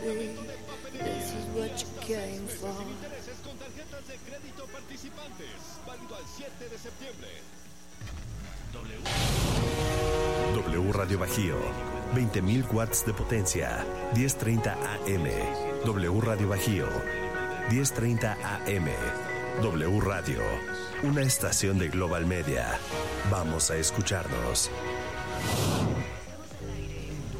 be. This is what you came for. Con tarjetas de crédito participantes. Válido al 7 de septiembre. W Radio Bajío, 20.000 watts de potencia, 10:30 AM. W Radio Bajío, 10:30 AM. W Radio, una estación de Global Media. Vamos a escucharnos.